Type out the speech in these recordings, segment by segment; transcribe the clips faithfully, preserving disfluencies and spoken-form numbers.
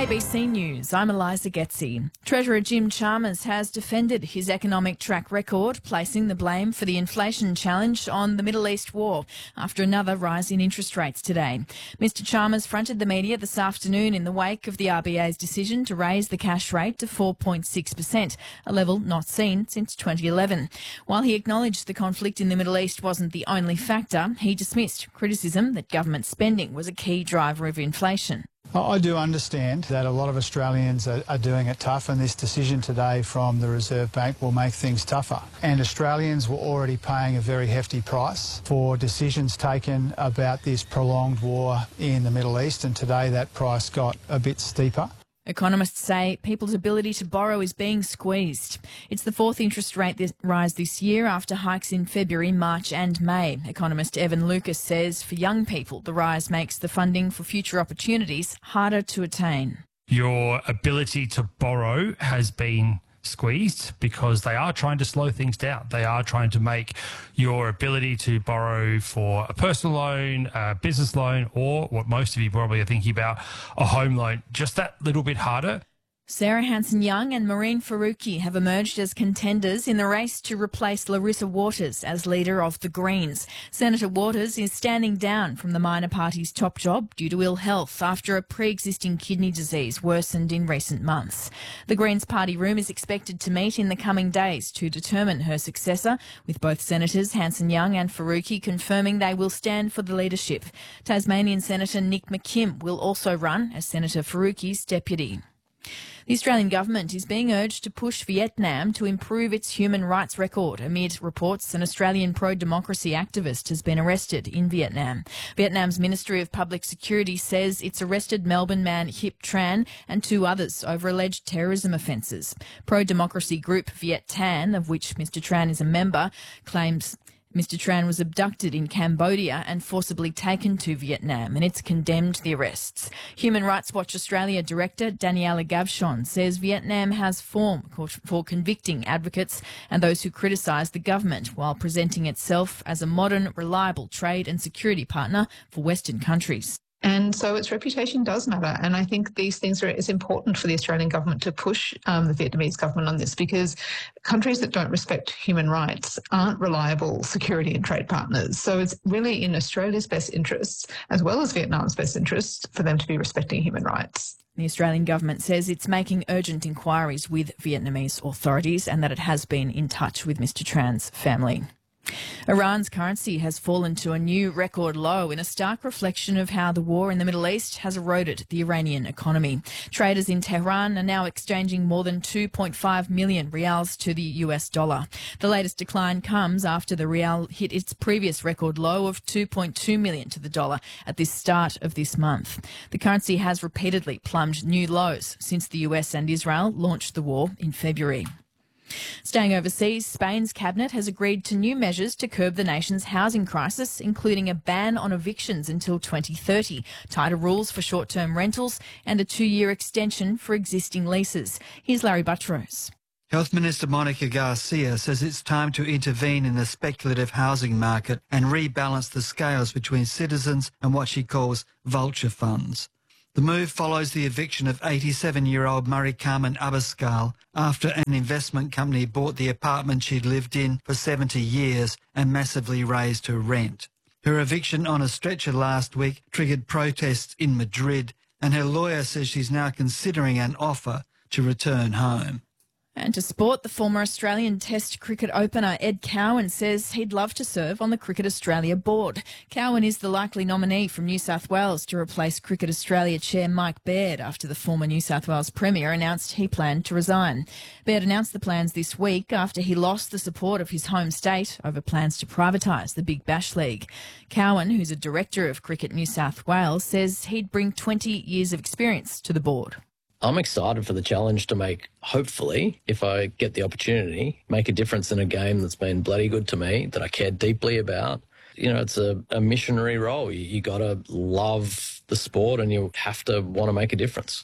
A B C News, I'm Eliza Getzi. Treasurer Jim Chalmers has defended his economic track record, placing the blame for the inflation challenge on the Middle East war after another rise in interest rates today. Mister Chalmers fronted the media this afternoon in the wake of the R B A's decision to raise the cash rate to four point six percent, a level not seen since twenty eleven. While he acknowledged the conflict in the Middle East wasn't the only factor, he dismissed criticism that government spending was a key driver of inflation. I do understand that a lot of Australians are, are doing it tough, and this decision today from the Reserve Bank will make things tougher. And Australians were already paying a very hefty price for decisions taken about this prolonged war in the Middle East, and today that price got a bit steeper. Economists say people's ability to borrow is being squeezed. It's the fourth interest rate this rise this year after hikes in February, March and May. Economist Evan Lucas says for young people, the rise makes the funding for future opportunities harder to attain. Your ability to borrow has been squeezed because they are trying to slow things down. They are trying to make your ability to borrow for a personal loan, a business loan, or what most of you probably are thinking about, a home loan, just that little bit harder. Sarah Hanson-Young and Maureen Faruqi have emerged as contenders in the race to replace Larissa Waters as leader of the Greens. Senator Waters is standing down from the minor party's top job due to ill health after a pre-existing kidney disease worsened in recent months. The Greens party room is expected to meet in the coming days to determine her successor, with both Senators Hanson-Young and Faruqi confirming they will stand for the leadership. Tasmanian Senator Nick McKim will also run as Senator Faruqi's deputy. The Australian government is being urged to push Vietnam to improve its human rights record amid reports an Australian pro-democracy activist has been arrested in Vietnam. Vietnam's Ministry of Public Security says it's arrested Melbourne man Hip Tran and two others over alleged terrorism offences. Pro-democracy group Viet Thanh, of which Mister Tran is a member, claims Mister Tran was abducted in Cambodia and forcibly taken to Vietnam, and it's condemned the arrests. Human Rights Watch Australia Director Daniela Gavshon says Vietnam has form for convicting advocates and those who criticise the government, while presenting itself as a modern, reliable trade and security partner for Western countries. And so its reputation does matter. And I think these things are, it's important for the Australian government to push um, the Vietnamese government on this, because countries that don't respect human rights aren't reliable security and trade partners. So it's really in Australia's best interests, as well as Vietnam's best interests, for them to be respecting human rights. The Australian government says it's making urgent inquiries with Vietnamese authorities and that it has been in touch with Mister Tran's family. Iran's currency has fallen to a new record low in a stark reflection of how the war in the Middle East has eroded the Iranian economy. Traders in Tehran are now exchanging more than two point five million rials to the U S dollar. The latest decline comes after the rial hit its previous record low of two point two million to the dollar at the start of this month. The currency has repeatedly plumbed new lows since the U S and Israel launched the war in February. Staying overseas, Spain's cabinet has agreed to new measures to curb the nation's housing crisis, including a ban on evictions until twenty thirty, tighter rules for short-term rentals and a two-year extension for existing leases. Here's Larry Buttrose. Health Minister Monica Garcia says it's time to intervene in the speculative housing market and rebalance the scales between citizens and what she calls vulture funds. The move follows the eviction of eighty-seven-year-old Murray Carmen Abascal after an investment company bought the apartment she'd lived in for seventy years and massively raised her rent. Her eviction on a stretcher last week triggered protests in Madrid, and her lawyer says she's now considering an offer to return home. And to sport, the former Australian Test cricket opener Ed Cowan says he'd love to serve on the Cricket Australia board. Cowan is the likely nominee from New South Wales to replace Cricket Australia chair Mike Baird after the former New South Wales Premier announced he planned to resign. Baird announced the plans this week after he lost the support of his home state over plans to privatise the Big Bash League. Cowan, who's a director of Cricket New South Wales, says he'd bring twenty years of experience to the board. I'm excited for the challenge to make, hopefully, if I get the opportunity, make a difference in a game that's been bloody good to me, that I care deeply about. You know, it's a, a missionary role. You, you got to love the sport and you have to want to make a difference.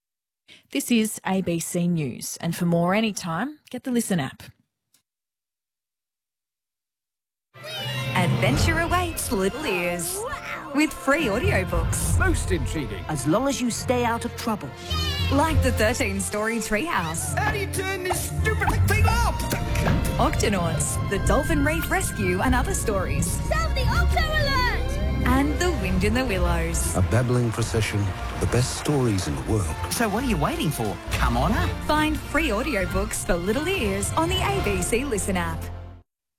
This is A B C News, and for more anytime, get the Listen app. Adventure awaits little ears. with free audiobooks. Most intriguing. As long as you stay out of trouble. Like the thirteen-story Treehouse. How do you turn this stupid thing off? Octonauts, the Dolphin Reef Rescue and other stories. Sound the Octo Alert! And The Wind in the Willows. A babbling procession, the best stories in the world. So what are you waiting for? Come on up. Find free audiobooks for little ears on the A B C Listen app.